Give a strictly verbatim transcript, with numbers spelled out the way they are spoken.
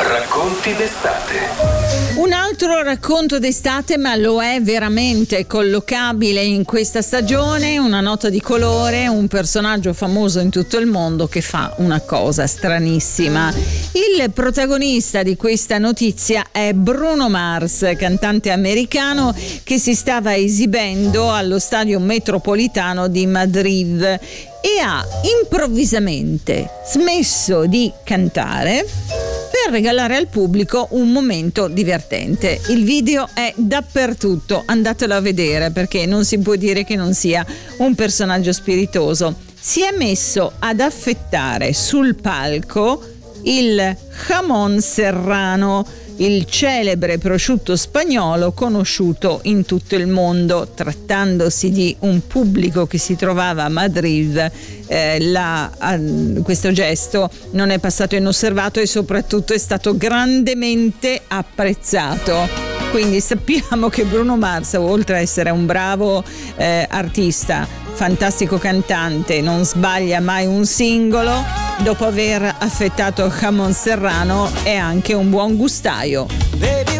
Racconti d'estate. Un altro racconto d'estate, ma lo è veramente collocabile in questa stagione, una nota di colore, un personaggio famoso in tutto il mondo che fa una cosa stranissima. Il protagonista di questa notizia è Bruno Mars, cantante americano che si stava esibendo allo stadio metropolitano di Madrid e ha improvvisamente smesso di cantare per regalare al pubblico un momento divertente. Il video è dappertutto, andatelo a vedere perché non si può dire che non sia un personaggio spiritoso. Si è messo ad affettare sul palco il jamón serrano, il celebre prosciutto spagnolo conosciuto in tutto il mondo. Trattandosi di un pubblico che si trovava a Madrid, eh, la, eh, questo gesto non è passato inosservato e soprattutto è stato grandemente apprezzato. Quindi sappiamo che Bruno Mars, oltre a essere un bravo eh, artista, fantastico cantante, non sbaglia mai un singolo, dopo aver affettato jamón serrano è anche un buon gustaio.